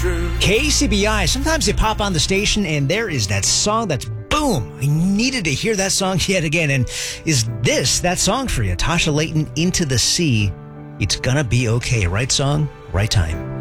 KCBI. Sometimes they pop on the station and there is that song that's boom. I needed to hear that song yet again. And is this that song for you? Tasha Layton, Into the Sea. It's gonna be okay. Right song, right time.